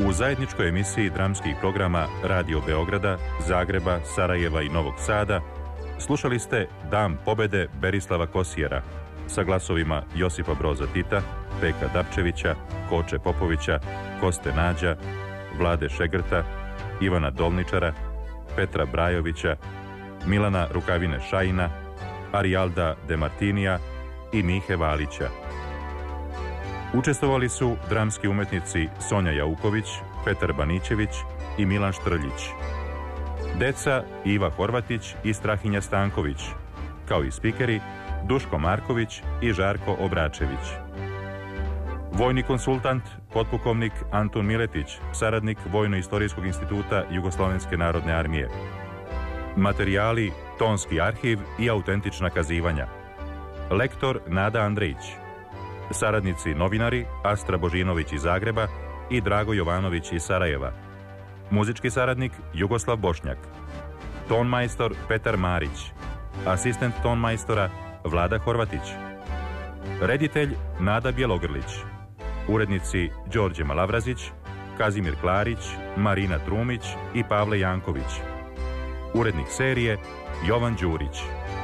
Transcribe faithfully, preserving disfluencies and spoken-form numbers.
U zajedničkoj emisiji dramskih programa Radio Beograda, Zagreba, Sarajeva i Novog Sada slušali ste Dan pobede Berislava Kosijera sa glasovima Josipa Broza Tita, Peka Dapčevića, Koče Popovića, Koste Nađa, Vlade Šegrta, Ivana Dolničara, Petra Brajovića, Milana Rukavine Šajina, Arijalda De Martinija i Mihe Valića. Učestvovali su dramski umetnici Sonja Jauković, Petar Banićević i Milan Štrljić. Deca Iva Horvatić i Strahinja Stanković, kao i spikeri Duško Marković i Žarko Obračević. Vojni konsultant, potpukovnik Antun Miletić, saradnik Vojno-istorijskog instituta Jugoslovenske narodne armije. Materijali, tonski arhiv i autentična kazivanja. Lektor Nada Andrejić. Saradnici novinari Astra Božinović iz Zagreba i Drago Jovanović iz Sarajeva. Muzički saradnik Jugoslav Bošnjak. Tonmajstor Petar Marić. Asistent tonmajstora Vlada Horvatić. Reditelj Nada Bjelogrlić. Urednici Đorđe Malavrazić, Kazimir Klarić, Marina Trumić i Pavle Janković. Urednik serije Jovan Đurić.